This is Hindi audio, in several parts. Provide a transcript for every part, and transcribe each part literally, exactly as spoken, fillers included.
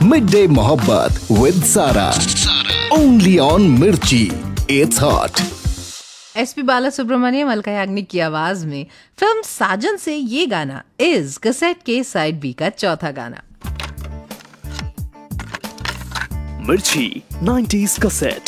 मिड डे मोहब्बत विद सारा, ओनली ऑन मिर्ची, इट्स हॉट। एसपी बाला सुब्रमण्यम, अलका याग्निक की आवाज में फिल्म साजन से ये गाना इज कैसेट के साइड बी का चौथा गाना। मिर्ची नाइंटीज़ कैसेट।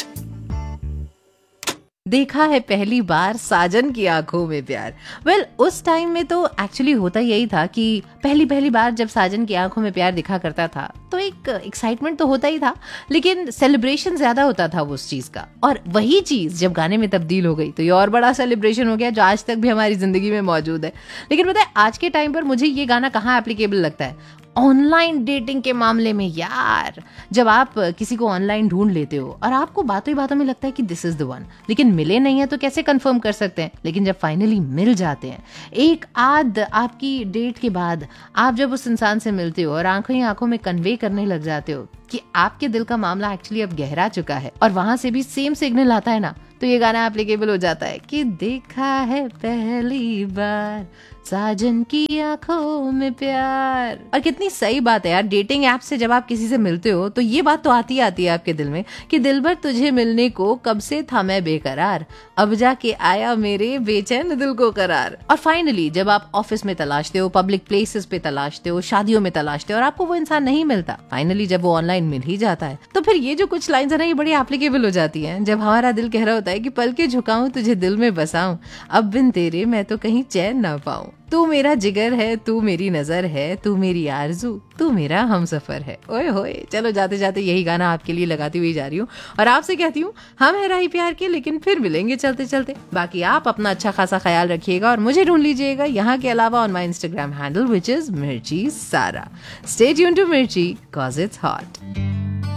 देखा है पहली बार साजन की आंखों में प्यार। वेल well, उस टाइम में तो एक्चुअली होता यही था कि पहली पहली बार जब साजन की आंखों में प्यार दिखा करता था तो एक एक्साइटमेंट तो होता ही था, लेकिन सेलिब्रेशन ज्यादा होता था वो उस चीज का। और वही चीज जब गाने में तब्दील हो गई तो ये और बड़ा सेलिब्रेशन हो गया, जो आज तक भी हमारी जिंदगी में मौजूद है। लेकिन पता है आज के टाइम पर मुझे ये गाना कहाँ एप्लीकेबल लगता है? ऑनलाइन डेटिंग के मामले में यार, जब आप किसी को ऑनलाइन ढूंढ लेते हो और आपको बातों ही बातों में लगता है कि दिस इज द वन, लेकिन मिले नहीं है तो कैसे कंफर्म कर सकते हैं? लेकिन जब फाइनली मिल जाते हैं, एक आध आपकी डेट के बाद आप जब उस इंसान से मिलते हो और आंखों ही आंखों में कन्वे करने लग जाते हो कि आपके दिल का मामला एक्चुअली अब गहरा चुका है और वहां से भी सेम सिग्नल आता है ना, तो ये गाना एप्लीकेबल हो जाता है कि देखा है पहली बार साजन की आंखों में प्यार। और कितनी सही बात है यार, डेटिंग ऐप से जब आप किसी से मिलते हो तो ये बात तो आती आती है आपके दिल में कि दिलबर तुझे मिलने को कब से था मैं बेकरार, अब जाके आया मेरे बेचैन दिल को करार। और फाइनली जब आप ऑफिस में तलाशते हो, पब्लिक प्लेसेस पे तलाशते हो, शादियों में तलाशते हो और आपको वो इंसान नहीं मिलता, फाइनली जब वो ऑनलाइन मिल ही जाता है, तो फिर ये जो कुछ लाइन्स है ना, ये बड़ी एप्लीकेबल हो जाती है। जब हमारा दिल कह रहा होता है कि पल के झुकाऊं तुझे दिल में बसाऊं, अब बिन तेरे मैं तो कहीं चैन ना पाऊं, तू मेरा जिगर है, तू मेरी नजर है, तू मेरी आरज़ू, तू मेरा हमसफर है। ओए होए, चलो जाते जाते यही गाना आपके लिए लगाती हुई जा रही हूँ और आपसे कहती हूँ हम है राही प्यार के, लेकिन फिर मिलेंगे चलते चलते। बाकी आप अपना अच्छा खासा ख्याल रखिएगा और मुझे ढूंढ लीजिएगा यहाँ के अलावा on my Instagram handle which is मिर्ची सारा। स्टे ट्यून्ड टू मिर्ची, कॉज इट्स हॉट।